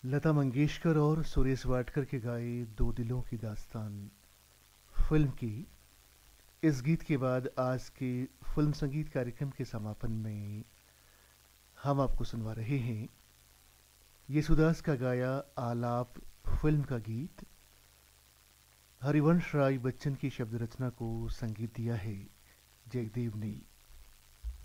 लता मंगेशकर और सुरेश वाडकर के गाए दो दिलों की दास्तान फिल्म की इस गीत के बाद आज के फिल्म संगीत कार्यक्रम के समापन में हम आपको सुनवा रहे हैं येसुदास का गाया आलाप फिल्म का गीत। हरिवंश राय बच्चन की शब्द रचना को संगीत दिया है जयदेव ने।